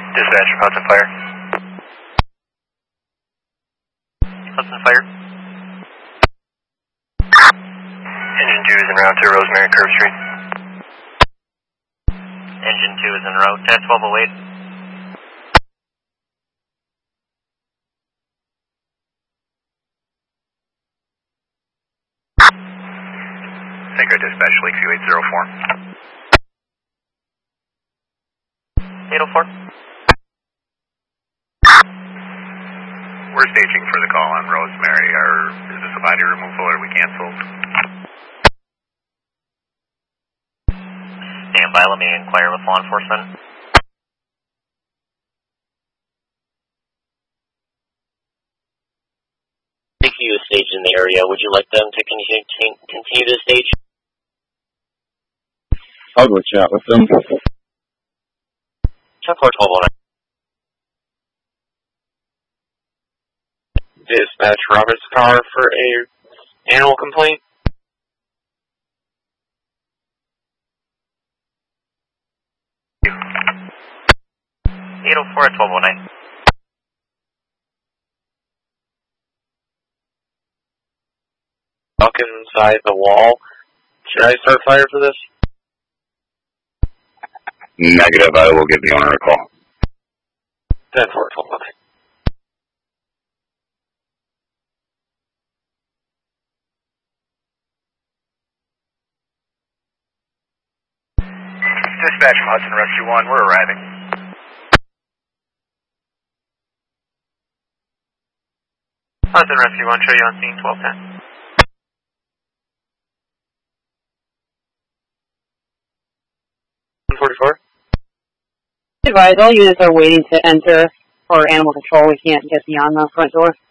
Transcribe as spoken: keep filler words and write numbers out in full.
Dispatch, Hudson Fire. Hudson Fire. Engine two is en route to Rosemary Curve Street. Engine two is en route at twelve oh eight. Synchro Dispatch, Lakeview eight oh four. eight oh four. We're staging for the call on Rosemary. Are, is this a body removal or are we canceled? Stand by, let me inquire with law enforcement. Lakeview is staged in the area. Would you like them to continue, continue to stage? I'll go chat with them. ten four twelve oh nine. Dispatch Robert's car for a animal complaint. eight oh four at twelve oh nine. Stuck inside the wall. Should I start fire for this? Negative, I will give the owner a call. ten four twelve oh nine. Dispatch from Hudson Rescue one, we're arriving. Hudson Rescue one, show you on scene twelve ten. one forty-four. Advise, all units are waiting to enter for animal control. We can't get beyond the front door.